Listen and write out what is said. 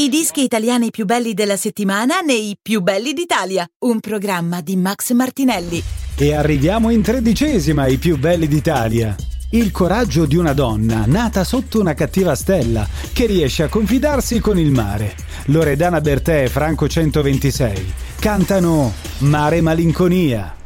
I dischi italiani più belli della settimana nei Più belli d'Italia, un programma di Max Martinelli. E arriviamo in 13ª ai Più belli d'Italia. Il coraggio di una donna nata sotto una cattiva stella che riesce a confidarsi con il mare. Loredana Bertè e Franco 126 cantano Mare Malinconia.